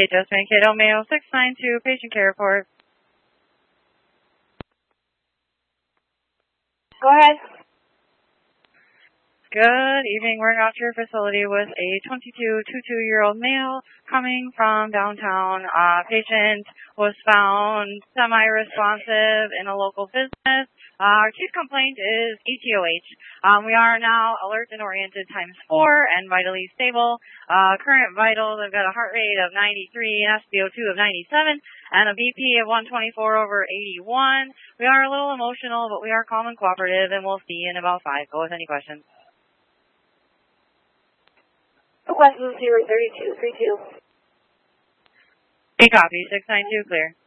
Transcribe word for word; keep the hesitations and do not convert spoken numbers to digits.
Just Mankato, Mayo six nine two, patient care report. Go ahead. Good evening. We're out to your facility with a twenty-two, twenty-two-year-old male coming from downtown. Uh, patient was found semi-responsive in a local business. Uh, our chief complaint is E T O H. Um, we are now alert and oriented times four and vitally stable. Uh, current vitals, I've got a heart rate of ninety-three, an S p O two of ninety-seven, and a B P of one twenty-four over eighty-one. We are a little emotional, but we are calm and cooperative, and we'll see you in about five. Go with any questions. West zero thirty-two three two. A copy, six nine two, clear.